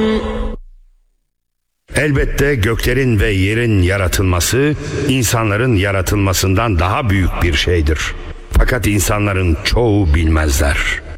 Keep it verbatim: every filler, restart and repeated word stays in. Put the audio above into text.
Elbette göklerin ve yerin yaratılması insanların yaratılmasından daha büyük bir şeydir. Fakat insanların çoğu bilmezler.